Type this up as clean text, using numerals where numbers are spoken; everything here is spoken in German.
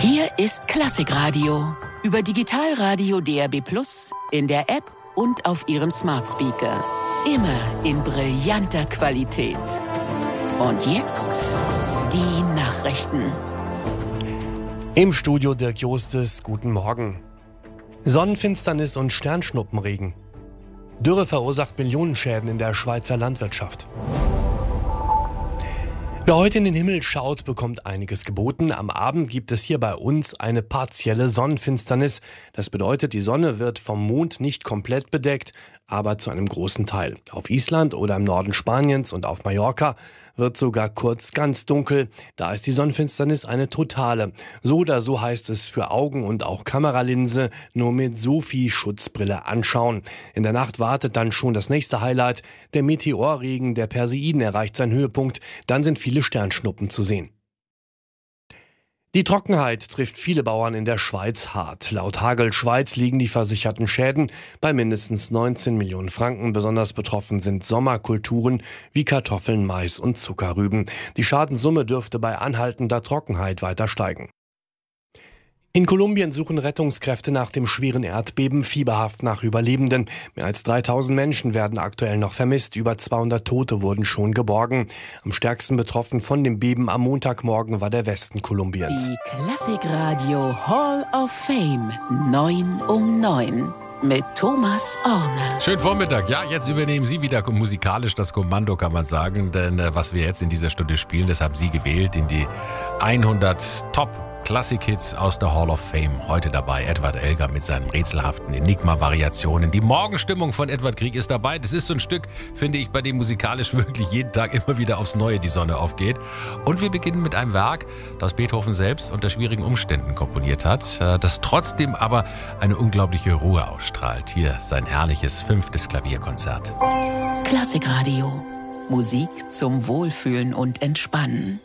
Hier ist Klassikradio. Über Digitalradio DAB+, in der App und auf Ihrem Smart Speaker. Immer in brillanter Qualität. Und jetzt die Nachrichten. Im Studio Dirk Jostes, guten Morgen. Sonnenfinsternis und Sternschnuppenregen. Dürre verursacht Millionenschäden in der Schweizer Landwirtschaft. Wer heute in den Himmel schaut, bekommt einiges geboten. Am Abend gibt es hier bei uns eine partielle Sonnenfinsternis. Das bedeutet, die Sonne wird vom Mond nicht komplett bedeckt, aber zu einem großen Teil. Auf Island oder im Norden Spaniens und auf Mallorca wird sogar kurz ganz dunkel. Da ist die Sonnenfinsternis eine totale. So oder so heißt es für Augen und auch Kameralinse nur mit Sophie-Schutzbrille anschauen. In der Nacht wartet dann schon das nächste Highlight. Der Meteorregen der Perseiden erreicht seinen Höhepunkt. Dann sind viele Sternschnuppen zu sehen. Die Trockenheit trifft viele Bauern in der Schweiz hart. Laut Hagel Schweiz liegen die versicherten Schäden bei mindestens 19 Millionen Franken. Besonders betroffen sind Sommerkulturen wie Kartoffeln, Mais und Zuckerrüben. Die Schadenssumme dürfte bei anhaltender Trockenheit weiter steigen. In Kolumbien suchen Rettungskräfte nach dem schweren Erdbeben fieberhaft nach Überlebenden. Mehr als 3000 Menschen werden aktuell noch vermisst. Über 200 Tote wurden schon geborgen. Am stärksten betroffen von dem Beben am Montagmorgen war der Westen Kolumbiens. Die Klassikradio Hall of Fame 9 um 9 mit Thomas Orner. Schönen Vormittag. Ja, jetzt übernehmen Sie wieder musikalisch das Kommando, kann man sagen. Denn was wir jetzt in dieser Stunde spielen, das haben Sie gewählt in die 100 Top Klassik-Hits aus der Hall of Fame. Heute dabei Edward Elgar mit seinen rätselhaften Enigma-Variationen. Die Morgenstimmung von Edward Grieg ist dabei. Das ist so ein Stück, finde ich, bei dem musikalisch wirklich jeden Tag immer wieder aufs Neue die Sonne aufgeht. Und wir beginnen mit einem Werk, das Beethoven selbst unter schwierigen Umständen komponiert hat, das trotzdem aber eine unglaubliche Ruhe ausstrahlt. Hier sein herrliches 5. Klavierkonzert. Klassikradio. Musik zum Wohlfühlen und Entspannen.